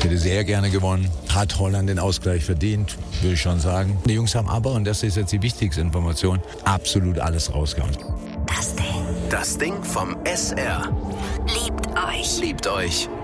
Ich hätte sehr gerne gewonnen. Hat Holland den Ausgleich verdient, würde ich schon sagen. Die Jungs haben aber, und das ist jetzt die wichtigste Information, absolut alles rausgehauen. Das Ding vom SR. Liebt euch.